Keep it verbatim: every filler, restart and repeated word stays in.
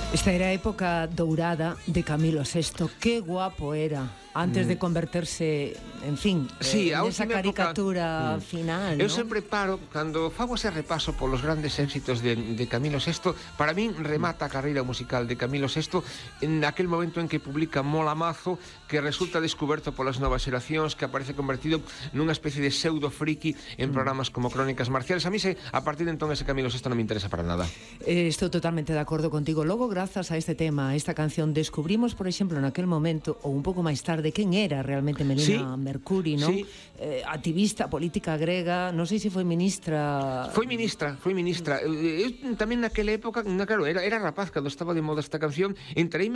Esta era a época dourada de Camilo sexto. Qué guapo era antes de converterse, en fin, sí, en esa caricatura época, final, eu ¿no? sempre paro, cando fago ese repaso polos grandes éxitos de, de Camilo sexto, para min remata a carreira musical de Camilo sexto en aquel momento en que publica Mola Mazo, que resulta descoberto polas novas xeracións, que aparece convertido nunha especie de pseudo friki en programas como Crónicas Marciales. A mí, se, a partir de entón, ese Camilo sexto non me interesa para nada. Eh, estou totalmente de acordo contigo. Logo, grazas a este tema, a esta canción, descubrimos, por exemplo, naquel momento, ou un pouco máis tarde, quen era realmente Melina sí, Mercuri, non? Sí. Eh, activista política grega, non sei se foi ministra... Foi ministra, foi ministra. Eu, eu tamén naquela época, na, claro, era, era rapaz cando estaba de moda esta canción, entreime